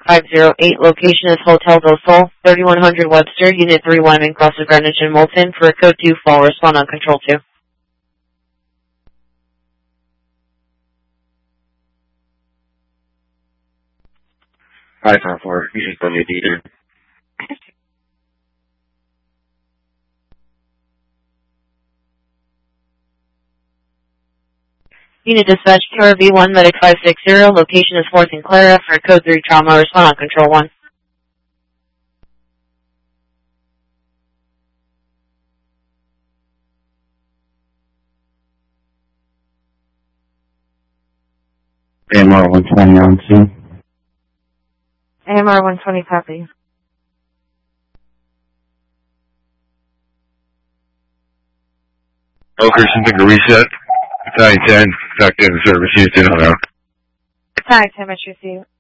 508. Location is Hotel Del Sol, 3100 Webster, Unit 3 Wyman crosses Greenwich and Moulton. For a code 2 fall, respond on control 2. Hi, Tom 4. You should send me a deeder. Unit dispatch QRV1 Medic 560. Location is 4th and Clara. For a code 3 trauma, respond on control 1. AMR 120 on scene. AMR 120 copy. Oaker, something to reset. Battalion 10, effective service Houston, on out. Battalion 10, much received.